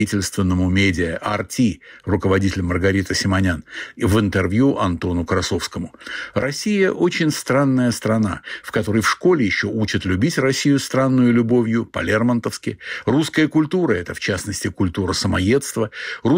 правительственному медиа «RT», руководитель Маргарита Симонян, в интервью Антону Красовскому. Россия очень странная страна, в которой в школе еще учат любить Россию странную любовью, по-лермонтовски. Русская культура – это, в частности, культура самоедства.